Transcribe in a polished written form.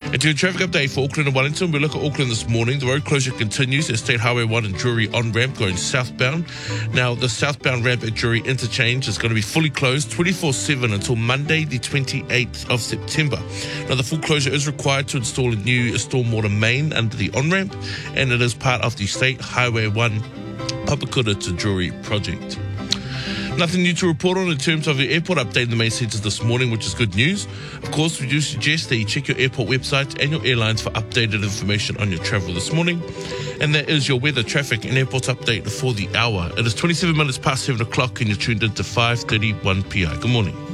And to a traffic update for Auckland and Wellington, we look at Auckland this morning. The road closure continues at State Highway 1 and Drury on-ramp going southbound. Now, the southbound ramp at Drury Interchange is going to be fully closed 24/7 until Monday, the 28th of September. Now, the full closure is required to install a new stormwater main under the on-ramp, and it is part of the State Highway 1 Papakura to Drury project. Nothing new to report on in terms of your airport update in the main centres this morning, which is good news. Of course, we do suggest that you check your airport website and your airlines for updated information on your travel this morning. And that is your weather, traffic and airport update for the hour. It is 27 minutes past 7 o'clock and you're tuned into 5:31 PI. Good morning.